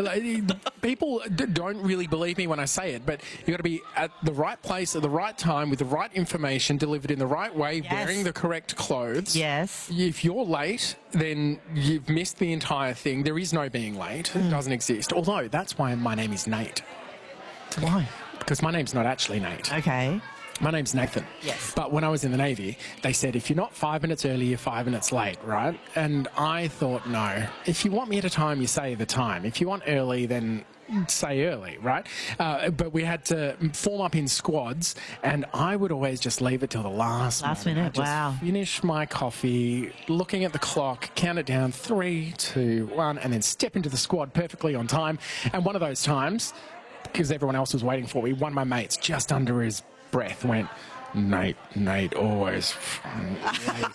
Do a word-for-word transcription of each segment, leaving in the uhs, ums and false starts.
Like, people d- don't really believe me when I say it, but you've got to be at the right place at the right time with the right information delivered in the right way, Yes. wearing the correct clothes. Yes. If you're late, then you've missed the entire thing. There is no being late. Mm. It doesn't exist. Although, that's why my name is Nate. Why? Because my name's not actually Nate. Okay. My name's Nathan. Yes. But when I was in the Navy, they said, if you're not five minutes early, you're five minutes late, right? And I thought, no. If you want me at a time, you say the time. If you want early, then say early, right? Uh, but we had to form up in squads, and I would always just leave it till the last, Last moment. minute, I'd just wow. finish my coffee, looking at the clock, count it down, three, two, one, and then step into the squad perfectly on time. And one of those times, because everyone else was waiting for me, one of my mates, just under his breath, went, Nate, Nate, always late.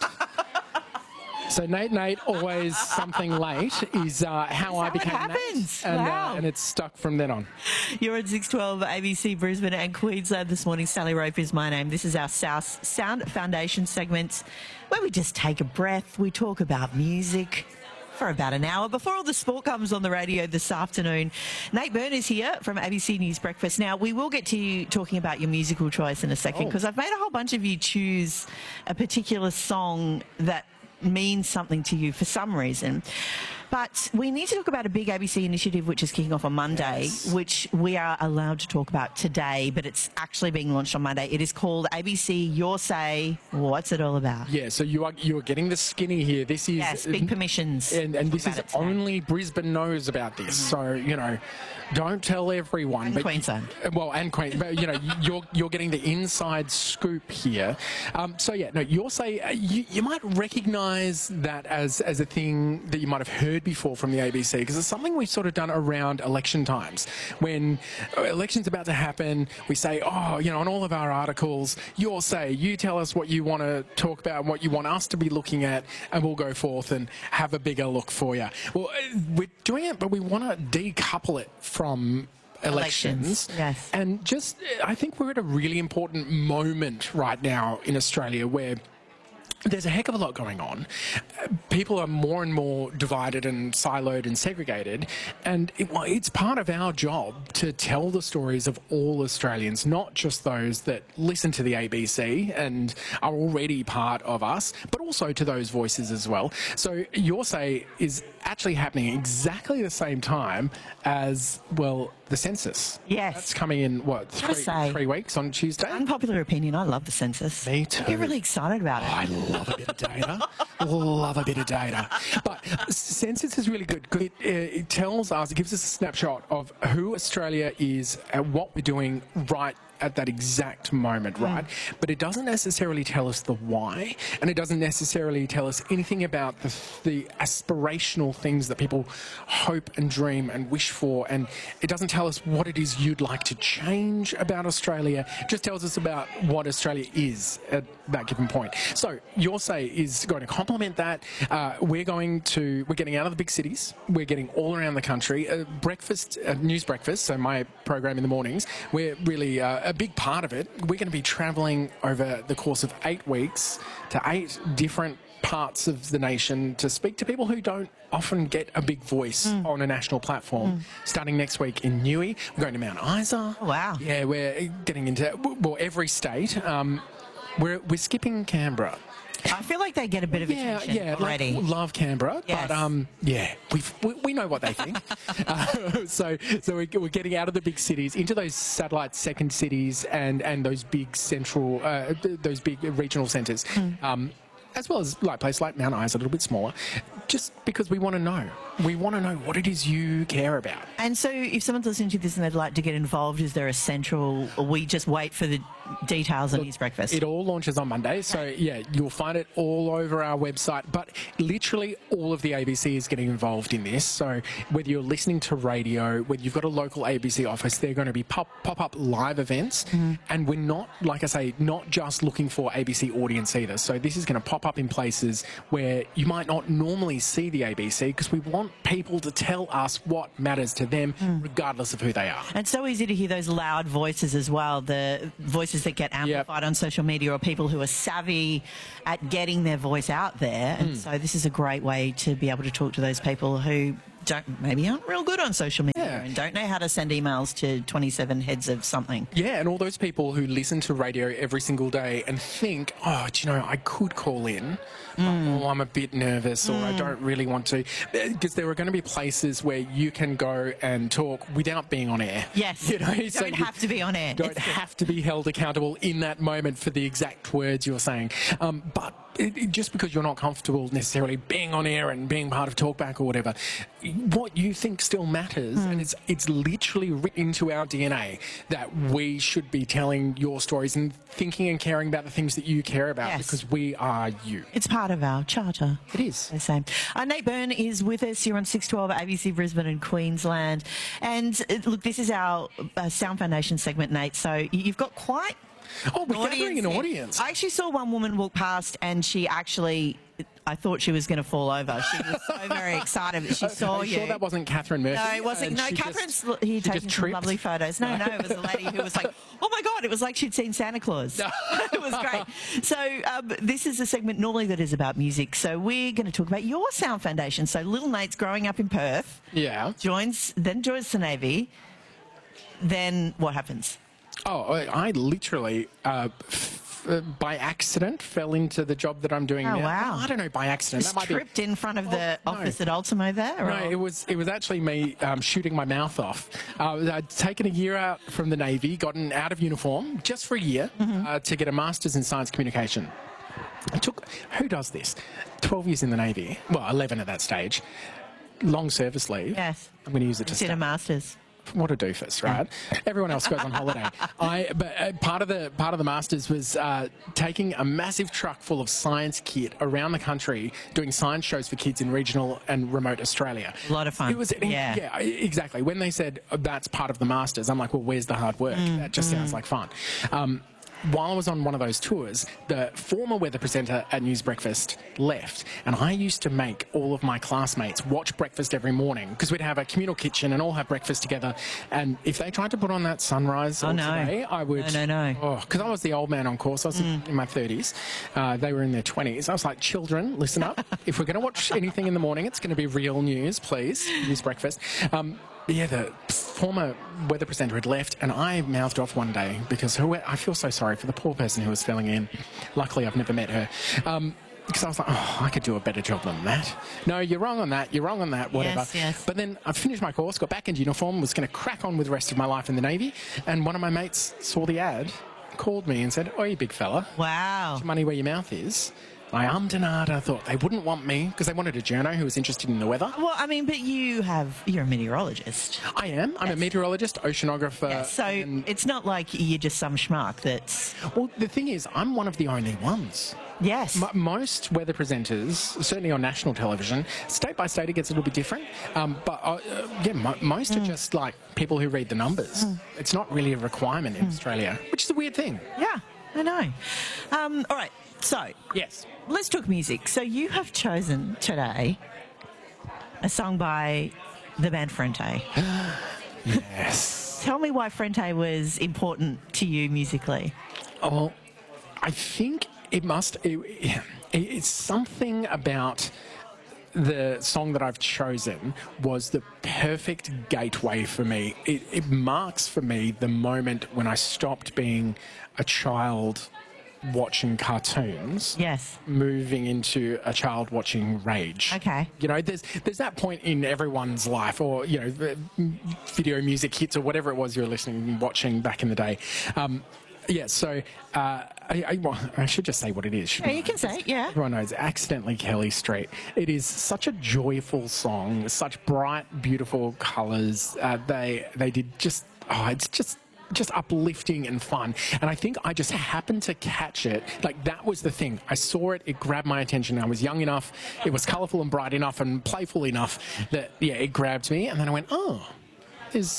So Nate, Nate, always something late is uh, how I how it became happens. Nate. And, Wow. uh, and it's stuck from then on. You're at six twelve A B C Brisbane and Queensland this morning. Sally Rope is my name. This is our South Sound Foundation segment where we just take a breath. We talk about music for about an hour before all the sport comes on the radio this afternoon. Nate Byrne is here from A B C News Breakfast. Now, we will get to you talking about your musical choice in a second because Oh. I've made a whole bunch of you choose a particular song that means something to you for some reason. But we need to talk about a big A B C initiative which is kicking off on Monday, Yes. which we are allowed to talk about today, but it's actually being launched on Monday. It is called A B C Your Say. What's it all about? Yeah, so you are you are getting the skinny here. This is Yes, big permissions. and, and Talk this is about it today. only Brisbane knows about this. So you know, don't tell everyone. And but Queensland. Well, and Queensland. But you know, you're you're getting the inside scoop here. Um, so yeah, no, you'll say uh, you you might recognise that as as a thing that you might have heard before from the A B C because it's something we've sort of done around election times when election's about to happen. We say, oh, you know, on all of our articles, your say. You tell us what you want to talk about and what you want us to be looking at, and we'll go forth and have a bigger look for you. Well, uh, we're doing it, but we want to decouple it from elections. Elections, yes. And just, I think we're at a really important moment right now in Australia where there's a heck of a lot going on. Uh, People are more and more divided and siloed and segregated, and it, well, it's part of our job to tell the stories of all Australians, not just those that listen to the A B C and are already part of us, but also to those voices as well. So Your Say is actually happening exactly the same time as, well, the census. Yes. That's coming in, what, Gotta three, say. three weeks on Tuesday? Unpopular opinion, I love the census. Me too. I get really excited about it. I love a bit of data. Love a bit of data. But census is really good. It, uh, it tells us, it gives us a snapshot of who Australia is and what we're doing right at that exact moment, right? Mm. But it doesn't necessarily tell us the why, and it doesn't necessarily tell us anything about the, the aspirational things that people hope and dream and wish for, and it doesn't tell us what it is you'd like to change about Australia. It just tells us about what Australia is at that given point. So Your Say is going to complement that. Uh, we're going to, we're getting out of the big cities. We're getting all around the country. Uh, breakfast, uh, news breakfast, so my program in the mornings, we're really uh, a big part of it. We're going to be travelling over the course of eight weeks to eight different parts of the nation to speak to people who don't often get a big voice mm. on a national platform. Mm. Starting next week in Newey, we're going to Mount Isa. Oh, wow. Yeah, we're getting into, well, every state. Um, we're, we're skipping Canberra. I feel like they get a bit of yeah, attention yeah, already. Like, love Canberra, Yes. but um, yeah, we've, we we know what they think. uh, so so we're, we're getting out of the big cities into those satellite second cities and and those big central, uh, th- those big regional centres, mm. um, as well as like places like Mount Isa, a little bit smaller. Just because we want to know, we want to know what it is you care about. And so, if someone's listening to this and they'd like to get involved, is there a central? Or we just wait for the details on News Breakfast? It all launches on Monday, so yeah, you'll find it all over our website. But literally, all of the A B C is getting involved in this. So whether you're listening to radio, whether you've got a local A B C office, they're going to be pop pop up live events, mm-hmm. and we're not, like I say, not just looking for A B C audience either. So this is going to pop up in places where you might not normally see the A B C because we want people to tell us what matters to them, mm. regardless of who they are. And it's so easy to hear those loud voices as well, the voices that get amplified yep. on social media, or people who are savvy at getting their voice out there. And mm. so this is a great way to be able to talk to those people who don't maybe aren't real good on social media. Yeah, Yeah. and don't know how to send emails to twenty-seven heads of something. Yeah, and all those people who listen to radio every single day and think, oh, do you know, I could call in, mm. but, oh, I'm a bit nervous, or mm. I don't really want to. Because there are going to be places where you can go and talk without being on air. Yes, you know, you so don't have to be on air. You don't have to be held accountable in that moment for the exact words you're saying. Um, but it, it, just because you're not comfortable necessarily being on air and being part of Talkback or whatever, what you think still matters, mm. and it's it's literally written into our D N A that we should be telling your stories and thinking and caring about the things that you care about, yes. because we are you. It's part of our charter. It is. The same. Uh, Nate Byrne is with us here on six twelve A B C Brisbane and Queensland. And uh, look, this is our uh, Sound Foundation segment, Nate. So you've got quite... Oh, we're gathering an audience. I actually saw one woman walk past and she actually... I thought she was going to fall over. She was so very excited that she saw Are you. you. Sure that wasn't Catherine Murphy? No, it wasn't. No, Catherine's just, here taking some lovely photos. No, no, it was a lady who was like, oh my God, it was like she'd seen Santa Claus. No. It was great. So um, this is a segment normally that is about music. So we're going to talk about your Sound Foundation. So little Nate's growing up in Perth. Yeah. Joins, then joins the Navy. Then what happens? Oh, I, I literally... Uh, Uh, by accident fell into the job that I'm doing oh, now. Wow. I don't know, by accident. Just that might tripped be... in front of the oh, office no. at Ultimo there? Or? No, it was it was actually me um, shooting my mouth off. Uh, I'd taken a year out from the Navy, gotten out of uniform just for a year mm-hmm. uh, to get a Master's in Science Communication. It took, who does this? twelve years in the Navy. Well, eleven at that stage. Long service leave. Yes. I'm going to use it to Did a Master's. What a doofus, right? Everyone else goes on holiday. I, but uh, part of the part of the Masters was uh, taking a massive truck full of science kit around the country, doing science shows for kids in regional and remote Australia. A lot of fun. It was, yeah. yeah, exactly. When they said oh, that's part of the Masters, I'm like, well, where's the hard work? Mm, that just mm. sounds like fun. Um, While I was on one of those tours, the former weather presenter at News Breakfast left, and I used to make all of my classmates watch breakfast every morning because we'd have a communal kitchen and all have breakfast together. And if they tried to put on that sunrise oh, no. today, I would... No, no, no. Oh, because I was the old man on course. I was mm. in my thirties. Uh, they were in their twenties. I was like, children, listen up. If we're going to watch anything in the morning, it's going to be real news, please. News Breakfast. Um, Yeah, the former weather presenter had left, and I mouthed off one day because who, I feel so sorry for the poor person who was filling in. Luckily, I've never met her. Um, because I was like, oh, I could do a better job than that. No, you're wrong on that. You're wrong on that, whatever. Yes, yes. But then I finished my course, got back into uniform, was going to crack on with the rest of my life in the Navy, and one of my mates saw the ad, called me and said, oh, you big fella. Wow. Put your money where your mouth is. I ummed and ahed. I thought they wouldn't want me because they wanted a journo who was interested in the weather. Well, I mean, but you have, you're a meteorologist. I am. I'm yes. a meteorologist, oceanographer. Yeah, so it's not like you're just some schmuck that's... Well, the thing is, I'm one of the only ones. Yes. M- most weather presenters, certainly on national television, state by state it gets a little bit different. Um, but, uh, yeah, mo- most mm. are just like people who read the numbers. Mm. It's not really a requirement in mm. Australia, which is a weird thing. Yeah, I know. Um, all right. So, yes, let's talk music. So you have chosen today a song by the band Frente. Yes. Tell me why Frente was important to you musically. Oh, I think it must... It, it, it's something about the song that I've chosen was the perfect gateway for me. It, it marks for me the moment when I stopped being a child watching cartoons, yes, moving into a child watching Rage. Okay. You know, there's there's that point in everyone's life, or, you know, video music hits or whatever it was you were listening and watching back in the day. Um, yeah, so uh, I, I, well, I should just say what it is. Yeah, you can say it, yeah. Everyone knows, Accidentally Kelly Street. It is such a joyful song, such bright, beautiful colours. Uh, they, they did just, oh, it's just... just uplifting and fun, and I think I just happened to catch it. Like, that was the thing. I saw it, it grabbed my attention. I was young enough, it was colourful and bright enough and playful enough that, yeah, it grabbed me, and then I went, oh, there's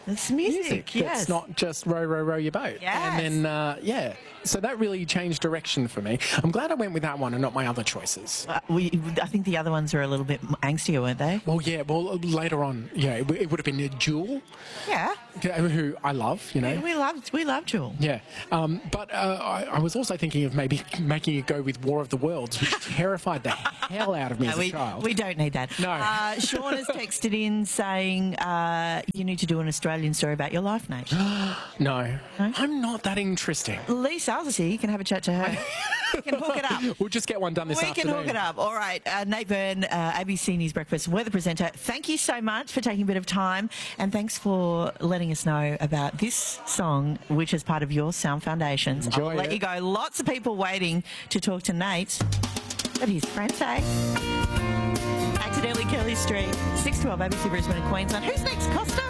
It's music, yes. It's not just row, row, row your boat. Yes. And then, uh, yeah. So that really changed direction for me. I'm glad I went with that one and not my other choices. Uh, we, I think the other ones were a little bit angstier, weren't they? Well, yeah. Well, later on, yeah, it, it would have been a Jewel, Yeah. who I love, you know. We loved, we loved Jewel. Yeah, um, but uh, I, I was also thinking of maybe making it go with War of the Worlds, which terrified the hell out of me No, as we, a child. we don't need that. No. Uh, Sean has texted in saying uh, you need to do an Australian story about your life, Nate. no, No? I'm not that interesting. Lee Sales is here. You can have a chat to her. You can hook it up. We'll just get one done this We afternoon. can hook it up. All right. Uh, Nate Byrne, uh, A B C News Breakfast weather presenter. Thank you so much for taking a bit of time, and thanks for letting us know about this song, which is part of your Sound Foundations. Enjoy I'll let it. you go. Lots of people waiting to talk to Nate, but he's frantic. Accidentally Kelly Street, six twelve A B C Brisbane and Queensland. Who's next, Costa?